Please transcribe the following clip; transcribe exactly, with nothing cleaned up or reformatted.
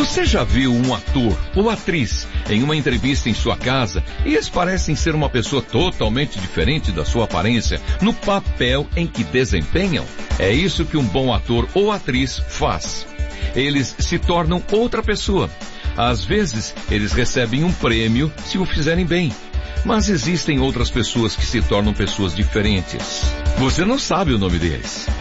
Você já viu um ator ou atriz em uma entrevista em sua casa e eles parecem ser uma pessoa totalmente diferente da sua aparência no papel em que desempenham? É isso que um bom ator ou atriz faz. Eles se tornam outra pessoa. Às vezes, eles recebem um prêmio se o fizerem bem. Mas existem outras pessoas que se tornam pessoas diferentes. Você não sabe o nome deles.